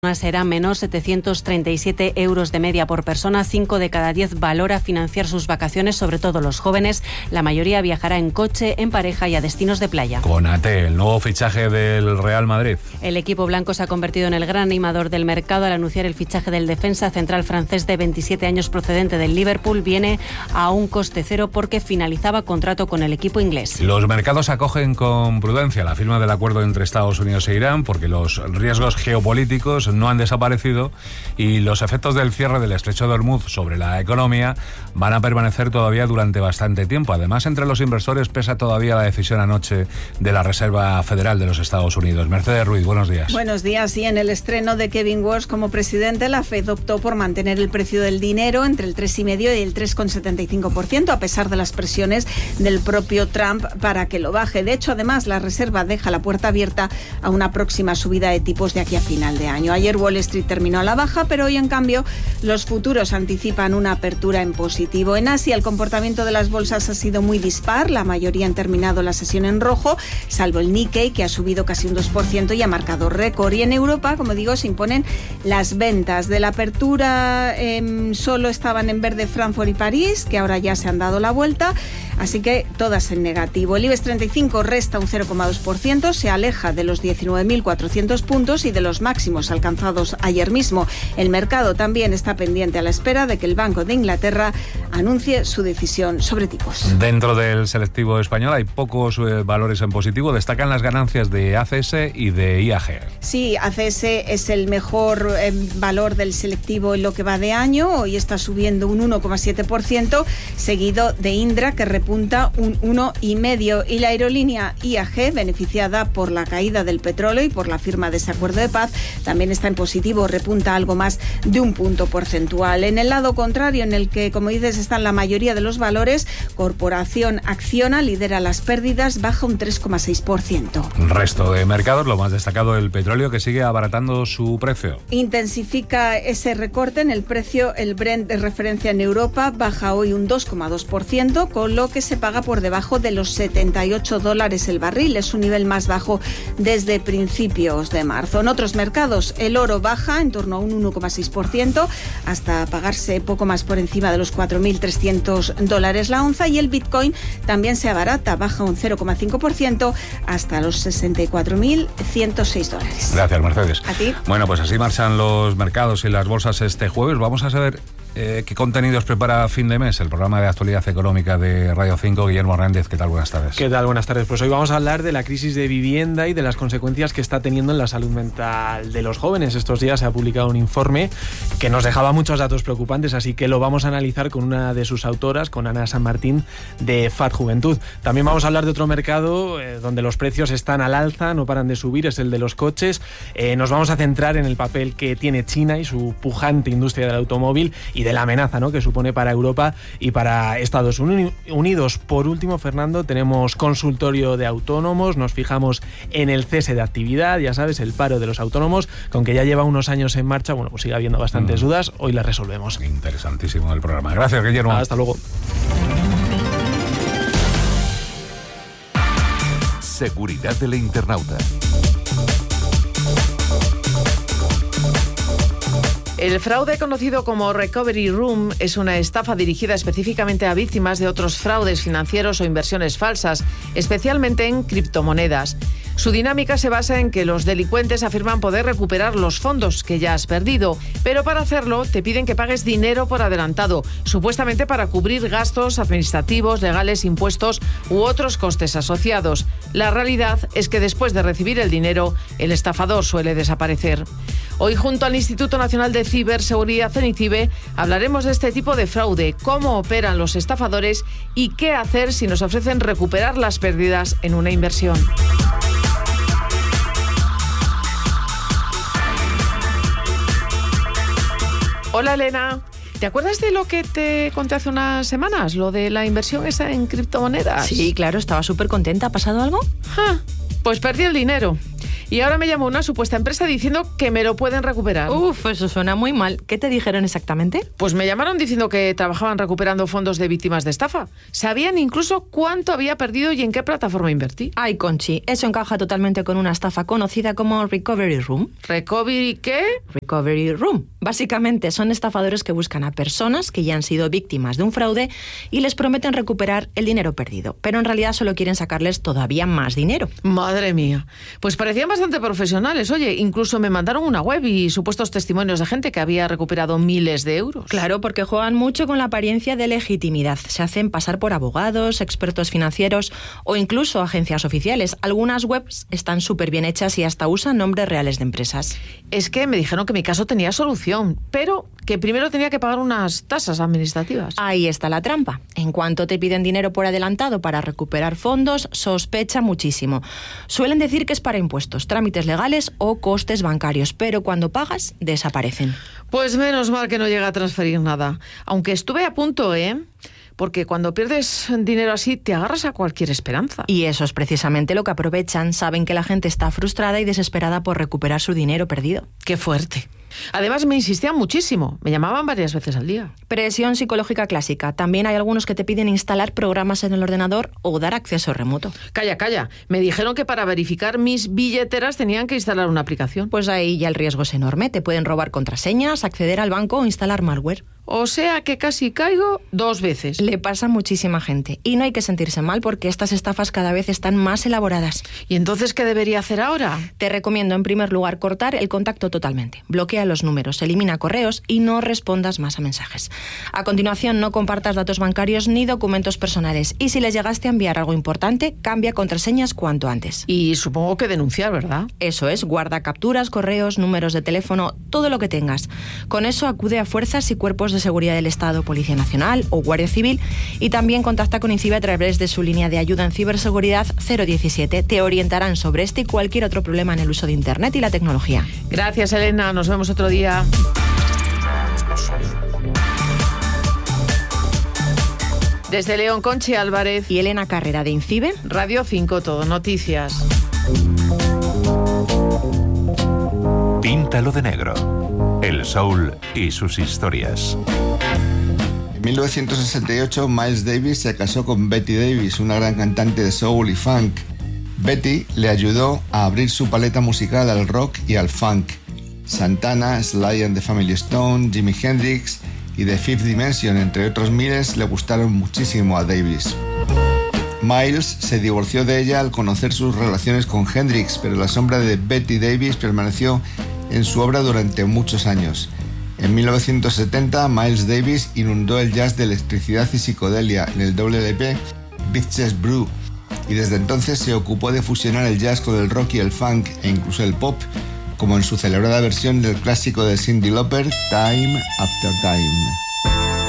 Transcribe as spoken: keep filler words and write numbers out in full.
será menos setecientos treinta y siete euros de media por persona. Cinco de cada diez valora financiar sus vacaciones, sobre todo los jóvenes. La mayoría viajará en coche, en pareja y a destinos de playa. Konaté, el nuevo fichaje del Real Madrid. El equipo blanco se ha convertido en el gran animador del mercado al anunciar el fichaje del defensa central francés de veintisiete años procedente del Liverpool. Viene a un coste cero porque finalizaba contrato con el equipo inglés. Los mercados acogen con prudencia la firma del acuerdo entre Estados Unidos e Irán porque los riesgos geopolíticos no han desaparecido y los efectos del cierre del estrecho de Hormuz sobre la economía van a permanecer todavía durante bastante tiempo. Además, entre los inversores pesa todavía la decisión anoche de la Reserva Federal de los Estados Unidos. Mercedes Ruiz, buenos días. Buenos días. Y en el estreno de Kevin Walsh como presidente, la Fed optó por mantener el precio del dinero entre el tres coma cinco y el tres coma setenta y cinco por ciento, a pesar de las presiones del propio Trump para que lo baje. De hecho, además, la Reserva deja la puerta abierta a una próxima subida de tipos de aquí a final de año. Ayer Wall Street terminó a la baja, pero hoy, en cambio, los futuros anticipan una apertura en positivo. En Asia, el comportamiento de las bolsas ha sido muy dispar. La mayoría han terminado la sesión en rojo, salvo el Nikkei, que ha subido casi un dos por ciento y ha marcado récord. Y en Europa, como digo, se imponen las ventas. De la apertura eh, solo estaban en verde Frankfurt y París, que ahora ya se han dado la vuelta, así que todas en negativo. El IBEX treinta y cinco resta un cero coma dos por ciento, se aleja de los diecinueve mil cuatrocientos puntos y de los máximos alcanzados ayer mismo. El mercado también está pendiente a la espera de que el Banco de Inglaterra anuncie su decisión sobre tipos. Dentro del selectivo español hay pocos eh, valores en positivo. Destacan las ganancias de A C S y de I A G. Sí, A C S es el mejor eh, valor del selectivo en lo que va de año. Hoy está subiendo un uno coma siete por ciento, seguido de Indra, que repunta un uno coma cinco por ciento. Y la aerolínea I A G, beneficiada por la caída del petróleo y por la firma de ese acuerdo de paz, también está en positivo, repunta algo más de un punto porcentual. En el lado contrario, en el que, como dices, están la mayoría de los valores, Corporación Acciona lidera las pérdidas, baja un tres coma seis por ciento. Resto de mercados, lo más destacado, el petróleo, que sigue abaratando su precio. Intensifica ese recorte en el precio. El Brent de referencia en Europa baja hoy un dos coma dos por ciento, con lo que se paga por debajo de los setenta y ocho dólares el barril. Es su nivel más bajo desde principios de marzo. En otros mercados, el oro baja en torno a un uno coma seis por ciento hasta pagarse poco más por encima de los cuatro mil trescientos dólares la onza, y el Bitcoin también se abarata, baja un cero coma cinco por ciento hasta los sesenta y cuatro mil ciento seis dólares. Gracias, Mercedes. A ti. Bueno, pues así marchan los mercados y las bolsas este jueves. Vamos a saber Eh, ¿qué contenidos prepara fin de mes el programa de actualidad económica de Radio cinco? Guillermo Hernández, ¿qué tal? Buenas tardes. ¿Qué tal? Buenas tardes. Pues hoy vamos a hablar de la crisis de vivienda y de las consecuencias que está teniendo en la salud mental de los jóvenes. Estos días se ha publicado un informe que nos dejaba muchos datos preocupantes, así que lo vamos a analizar con una de sus autoras, con Ana San Martín, de F A D Juventud. También vamos a hablar de otro mercado eh, donde los precios están al alza, no paran de subir, es el de los coches. Eh, nos vamos a centrar en el papel que tiene China y su pujante industria del automóvil y de la amenaza, ¿no?, que supone para Europa y para Estados Unidos. Por último, Fernando, tenemos consultorio de autónomos, nos fijamos en el cese de actividad, ya sabes, el paro de los autónomos, que aunque ya lleva unos años en marcha, bueno, pues sigue habiendo bastantes mm. dudas, hoy las resolvemos. Interesantísimo el programa. Gracias, Guillermo. Hasta luego. Seguridad del internauta. El fraude conocido como Recovery Room es una estafa dirigida específicamente a víctimas de otros fraudes financieros o inversiones falsas, especialmente en criptomonedas. Su dinámica se basa en que los delincuentes afirman poder recuperar los fondos que ya has perdido, pero para hacerlo te piden que pagues dinero por adelantado, supuestamente para cubrir gastos administrativos, legales, impuestos u otros costes asociados. La realidad es que después de recibir el dinero, el estafador suele desaparecer. Hoy, junto al Instituto Nacional de Ciberseguridad, CENICIBE, hablaremos de este tipo de fraude, cómo operan los estafadores y qué hacer si nos ofrecen recuperar las pérdidas en una inversión. Hola, Elena. ¿Te acuerdas de lo que te conté hace unas semanas? Lo de la inversión esa en criptomonedas. Sí, claro, estaba súper contenta. ¿Ha pasado algo? Ah, pues perdí el dinero. Y ahora me llamó una supuesta empresa diciendo que me lo pueden recuperar. Uf, eso suena muy mal. ¿Qué te dijeron exactamente? Pues me llamaron diciendo que trabajaban recuperando fondos de víctimas de estafa. Sabían incluso cuánto había perdido y en qué plataforma invertí. Ay, Conchi, eso encaja totalmente con una estafa conocida como Recovery Room. ¿Recovery qué? Recovery Room. Básicamente son estafadores que buscan a personas que ya han sido víctimas de un fraude y les prometen recuperar el dinero perdido, pero en realidad solo quieren sacarles todavía más dinero. Madre mía. Pues parecían bastante profesionales. Oye, incluso me mandaron una web y supuestos testimonios de gente que había recuperado miles de euros. Claro, porque juegan mucho con la apariencia de legitimidad. Se hacen pasar por abogados, expertos financieros o incluso agencias oficiales. Algunas webs están súper bien hechas y hasta usan nombres reales de empresas. Es que me dijeron que mi caso tenía solución, pero que primero tenía que pagar unas tasas administrativas. Ahí está la trampa. En cuanto te piden dinero por adelantado para recuperar fondos, sospecha muchísimo. Suelen decir que es para impuestos, trámites legales o costes bancarios, pero cuando pagas, desaparecen. Pues menos mal que no llega a transferir nada. Aunque estuve a punto, ¿eh? Porque cuando pierdes dinero así, te agarras a cualquier esperanza. Y eso es precisamente lo que aprovechan. Saben que la gente está frustrada y desesperada por recuperar su dinero perdido. ¡Qué fuerte! Además, me insistían muchísimo. Me llamaban varias veces al día. Presión psicológica clásica. También hay algunos que te piden instalar programas en el ordenador o dar acceso remoto. Calla, calla. Me dijeron que para verificar mis billeteras tenían que instalar una aplicación. Pues ahí ya el riesgo es enorme. Te pueden robar contraseñas, acceder al banco o instalar malware. O sea que casi caigo dos veces. Le pasa a muchísima gente. Y no hay que sentirse mal porque estas estafas cada vez están más elaboradas. ¿Y entonces qué debería hacer ahora? Te recomiendo en primer lugar cortar el contacto totalmente. Bloquea los números, elimina correos y no respondas más a mensajes. A continuación, no compartas datos bancarios ni documentos personales. Y si les llegaste a enviar algo importante, cambia contraseñas cuanto antes. Y supongo que denunciar, ¿verdad? Eso es, guarda capturas, correos, números de teléfono, todo lo que tengas. Con eso acude a fuerzas y cuerpos de seguridad del Estado, Policía Nacional o Guardia Civil, y también contacta con INCIBE a través de su línea de ayuda en ciberseguridad cero diecisiete. Te orientarán sobre este y cualquier otro problema en el uso de Internet y la tecnología. Gracias, Elena. Nos vemos otro día. Desde León, Conchi Álvarez y Elena Carrera de INCIBE. Radio cinco Todo Noticias. Píntalo de negro. El soul y sus historias. En mil novecientos sesenta y ocho, Miles Davis se casó con Betty Davis, una gran cantante de soul y funk. Betty le ayudó a abrir su paleta musical al rock y al funk. Santana, Sly and the Family Stone, Jimi Hendrix y The Fifth Dimension, entre otros miles, le gustaron muchísimo a Davis. Miles se divorció de ella al conocer sus relaciones con Hendrix, pero la sombra de Betty Davis permaneció en su obra durante muchos años. En mil novecientos setenta, Miles Davis inundó el jazz de electricidad y psicodelia en el doble L P Bitches Brew, y desde entonces se ocupó de fusionar el jazz con el rock y el funk e incluso el pop, como en su celebrada versión del clásico de Cyndi Lauper, Time After Time.